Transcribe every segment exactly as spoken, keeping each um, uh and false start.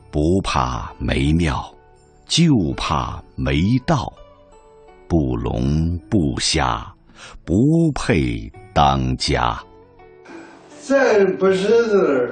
不怕没庙，就怕没道。不聋不瞎，不配当家。 咱不识字，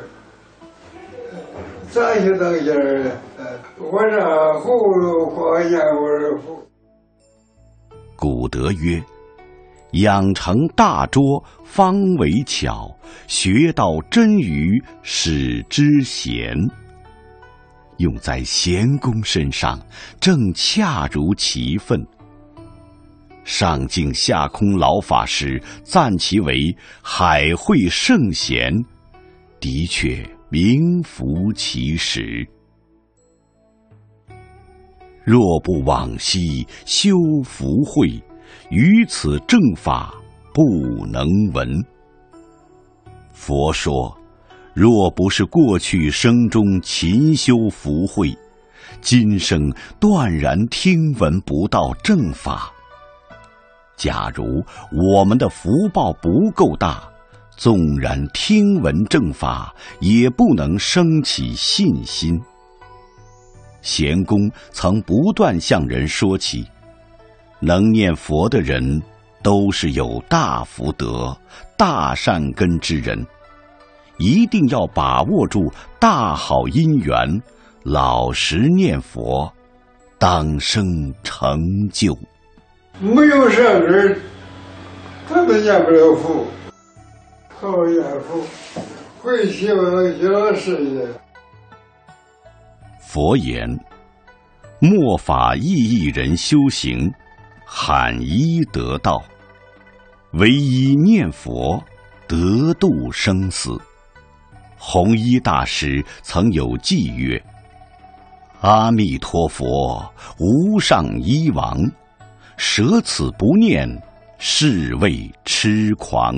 咋就当家了？我这葫芦画燕窝糊。 古德曰：养成大拙，方为巧；学到真语，使之贤。用在贤公身上，正恰如其分。上敬下空老法师赞其为海会圣贤，的确名副其实。若不往昔修福慧，于此正法不能闻。佛说，若不是过去生中勤修福慧，今生断然听闻不到正法。假如我们的福报不够大，纵然听闻正法，也不能生起信心。贤公曾不断向人说起，能念佛的人都是有大福德、大善根之人，一定要把握住大好因缘，老实念佛，当生成就。 没有善根，他们念不了佛。好念佛，会希望小事业。 佛言：末法意义人修行，罕一得道。唯一念佛，得度生死。弘一大师曾有偈曰：阿弥陀佛，无上医王，舍此不念，是谓痴狂。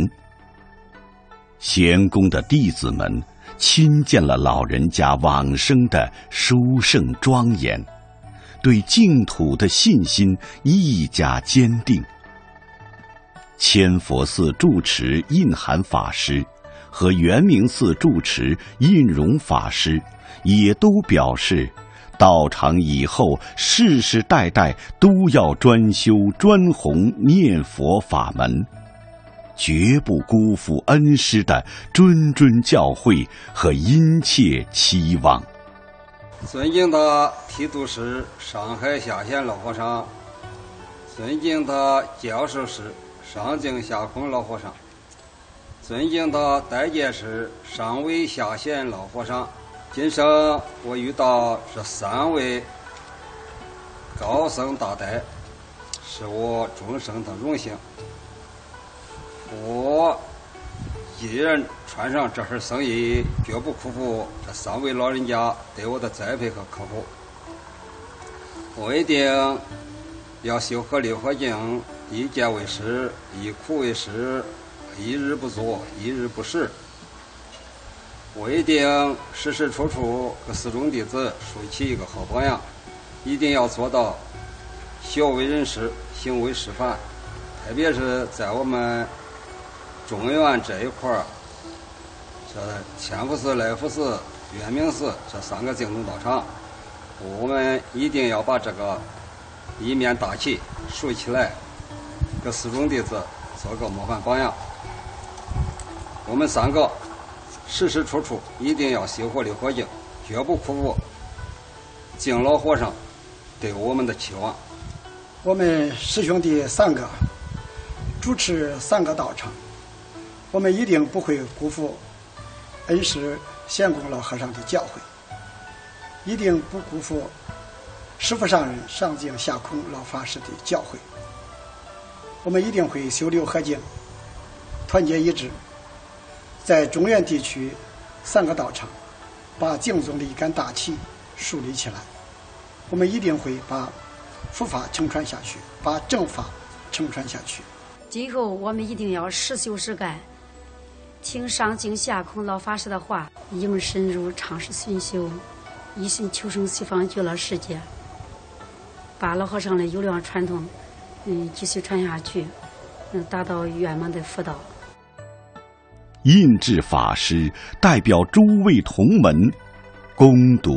贤公的弟子们亲见了老人家往生的殊胜庄严，对净土的信心愈加坚定。千佛寺住持印涵法师和圆明寺住持印容法师也都表示，道场以后世世代代都要专修专弘念佛法门，绝不辜负恩师的谆谆教诲和殷切期望。 尊敬的提督师上海下县老和尚，尊敬的教授师上敬下空老和尚，尊敬的代监师上位下县老和尚，今生我遇到这三位高僧大德，是我终生的荣幸。我一人穿上这份僧衣，绝不辜负这三位老人家对我的栽培和呵护。我一定要修合六合敬，一戒为师，一苦为师，一日不作，一日不食。我一定时时处处给四众弟子树起一个好榜样，一定要做到学为人师，行为示范。特别是在我们中原这一块儿，这千佛寺、来福寺、圆明寺这三个净土道场，我们一定要把这个一面大旗竖起来，给四众弟子做个模范榜样。我们三个时时处处一定要修活六合敬，绝不辜负敬老和尚对我们的期望。 我们师兄弟三个主持三个道场，我们一定不会辜负恩师贤公老和尚的教诲，一定不辜负师父上人上敬下空老法师的教诲。我们一定会修六合敬，团结一致，在中原地区三个道场把净宗的一杆大旗树立起来。我们一定会把佛法承传下去，把正法承传下去。 今后我们一定要实修实干，听上敬下空老法师的话，应深入尝试熏修，一心求生西方极乐世界，把老和尚的优良传统嗯继续传下去，嗯达到圆满的佛道。 印智法师代表诸位同门攻读